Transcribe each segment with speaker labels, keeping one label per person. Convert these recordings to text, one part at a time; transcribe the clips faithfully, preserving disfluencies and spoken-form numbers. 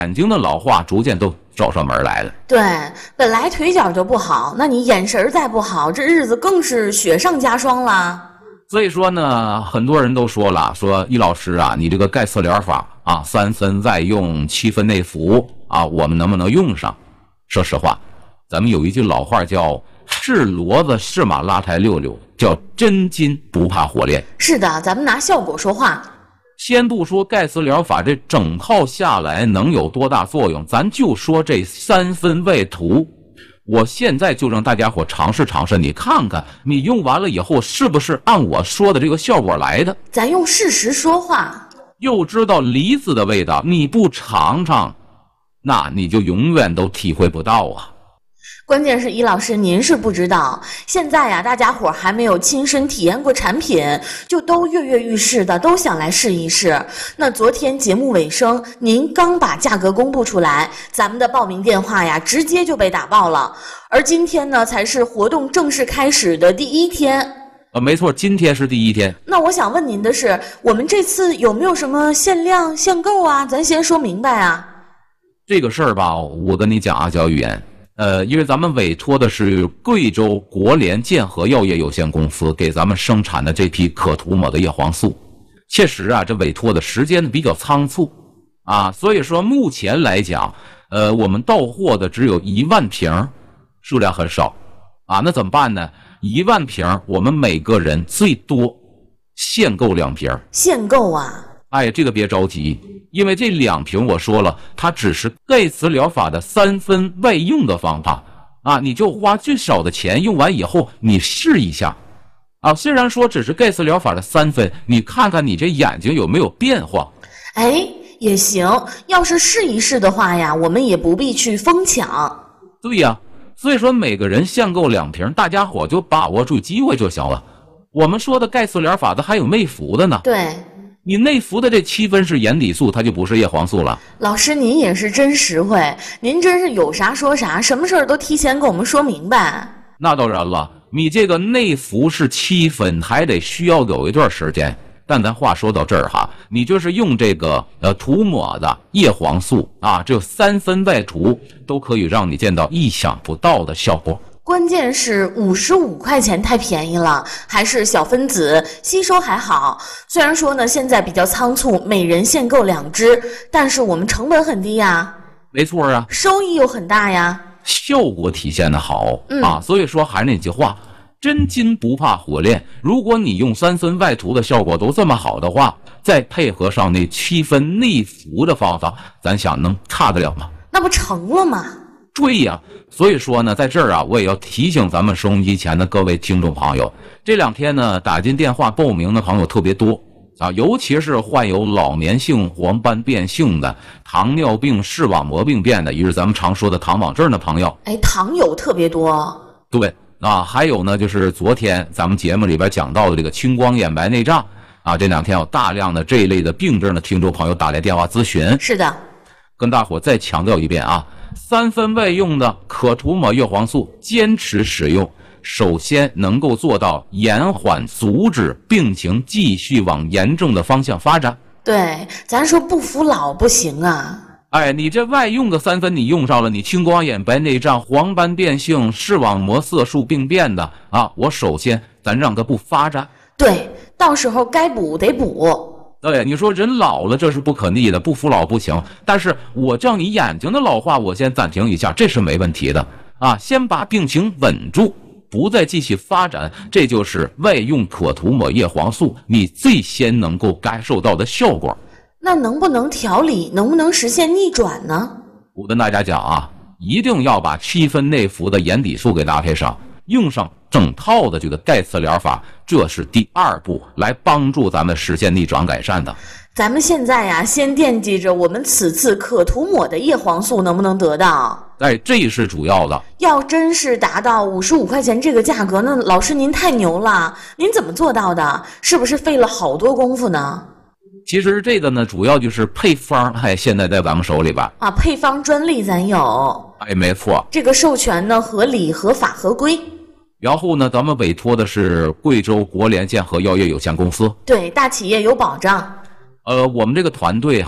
Speaker 1: 眼睛的老化逐渐都找上门来了。
Speaker 2: 对，本来腿脚就不好，那你眼神再不好，这日子更是雪上加霜了。
Speaker 1: 所以说呢，很多人都说了，说易老师啊，你这个钙磁疗法啊，三分外用，七分内服啊，我们能不能用上？说实话，咱们有一句老话叫是骡子是马拉抬溜溜，叫真金不怕火炼。
Speaker 2: 是的，咱们拿效果说话。
Speaker 1: 先不说钙磁疗法这整套下来能有多大作用，咱就说这三分外涂，我现在就让大家伙尝试尝试，你看看你用完了以后是不是按我说的这个效果来的。
Speaker 2: 咱用事实说话。
Speaker 1: 又知道梨子的味道，你不尝尝，那你就永远都体会不到啊。
Speaker 2: 关键是易老师您是不知道，现在呀大家伙还没有亲身体验过产品，就都跃跃欲试的，都想来试一试。那昨天节目尾声您刚把价格公布出来，咱们的报名电话呀直接就被打爆了。而今天呢才是活动正式开始的第一天。
Speaker 1: 呃，没错，今天是第一天。
Speaker 2: 那我想问您的是，我们这次有没有什么限量限购啊？咱先说明白啊。
Speaker 1: 这个事儿吧，我跟你讲啊，焦玉言，呃，因为咱们委托的是贵州国联健和药业有限公司给咱们生产的这批可涂抹的叶黄素，确实啊，这委托的时间比较仓促啊，所以说目前来讲，呃，我们到货的只有一万瓶，数量很少啊，那怎么办呢？一万瓶，我们每个人最多限购两瓶。
Speaker 2: 限购啊？
Speaker 1: 哎，这个别着急，因为这两瓶我说了，它只是钙磁疗法的三分外用的方法啊，你就花最少的钱，用完以后你试一下啊。虽然说只是钙磁疗法的三分，你看看你这眼睛有没有变化？
Speaker 2: 哎，也行，要是试一试的话呀，我们也不必去疯抢。
Speaker 1: 对呀。所以说每个人限购两瓶，大家伙就把握住机会就行了。我们说的钙磁疗法的还有内服的呢。
Speaker 2: 对，
Speaker 1: 你内服的这七分是眼底素，它就不是叶黄素了。
Speaker 2: 老师您也是真实惠，您真是有啥说啥，什么事儿都提前跟我们说明白。
Speaker 1: 那当然了，你这个内服是七分，还得需要有一段时间。但咱话说到这儿哈，你就是用这个呃涂抹的叶黄素啊，这三分外涂都可以让你见到意想不到的效果。
Speaker 2: 关键是五十五块钱太便宜了，还是小分子，吸收还好。虽然说呢现在比较仓促，每人限购两支，但是我们成本很低呀。
Speaker 1: 没错啊，
Speaker 2: 收益又很大呀，
Speaker 1: 效果体现的好、
Speaker 2: 嗯、
Speaker 1: 啊。所以说还是那句话，真金不怕火炼，如果你用三分外涂的效果都这么好的话，再配合上那七分内服的方法，咱想能差得了吗？
Speaker 2: 那不成了吗？
Speaker 1: 对呀，所以说呢，在这儿啊，我也要提醒咱们收音机前的各位听众朋友，这两天呢，打进电话报名的朋友特别多啊，尤其是患有老年性黄斑变性的、糖尿病、视网膜病变的，也是咱们常说的糖网症的朋友。
Speaker 2: 哎，糖友特别多。
Speaker 1: 对啊，还有呢，就是昨天咱们节目里边讲到的这个青光眼白内障啊，这两天有大量的这一类的病症的听众朋友打来电话咨询。
Speaker 2: 是的，
Speaker 1: 跟大伙再强调一遍啊，三分外用的可涂抹叶黄素坚持使用，首先能够做到延缓阻止病情继续往严重的方向发展。
Speaker 2: 对，咱说不服老不行啊。
Speaker 1: 哎，你这外用个三分你用上了，你青光眼白内障、黄斑变性、视网膜色素病变的啊，我首先咱让它不发展。
Speaker 2: 对，到时候该补得补。
Speaker 1: 对，你说人老了这是不可逆的，不服老不行，但是我叫你眼睛的老化我先暂停一下，这是没问题的啊，先把病情稳住，不再继续发展，这就是外用可涂抹叶黄素你最先能够感受到的效果。
Speaker 2: 那能不能调理，能不能实现逆转呢？
Speaker 1: 我跟大家讲啊，一定要把七分内服的眼底素给搭配上，用上整套的这个钙磁疗法，这是第二步，来帮助咱们实现逆转改善的。
Speaker 2: 咱们现在呀，先惦记着我们此次可涂抹的叶黄素能不能得到。
Speaker 1: 哎，这是主要的。
Speaker 2: 要真是达到五十五块钱这个价格，那老师您太牛了，您怎么做到的？是不是费了好多功夫呢？
Speaker 1: 其实这个呢，主要就是配方，哎，现在在咱们手里边
Speaker 2: 啊，配方专利咱有，
Speaker 1: 哎，没错，
Speaker 2: 这个授权呢合理、合法、合规。
Speaker 1: 然后呢，咱们委托的是贵州国联健和药业有限公司，
Speaker 2: 对，大企业有保障。
Speaker 1: 呃，我们这个团队哈，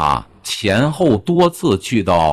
Speaker 1: 前后多次去到